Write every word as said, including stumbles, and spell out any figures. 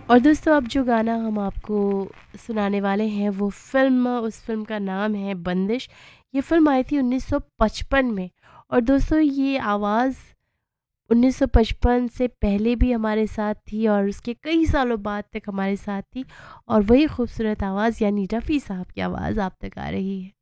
और दोस्तों अब जो गाना हम आपको सुनाने वाले हैं वो फ़िल्म उस फ़िल्म का नाम है बंदिश। ये फ़िल्म आई थी उन्नीस सौ पचपन में। और दोस्तों ये आवाज़ उन्नीस सौ पचपन से पहले भी हमारे साथ थी और उसके कई सालों बाद तक हमारे साथ थी। और वही खूबसूरत आवाज़ यानी रफ़ी साहब की आवाज़ आप तक आ रही है।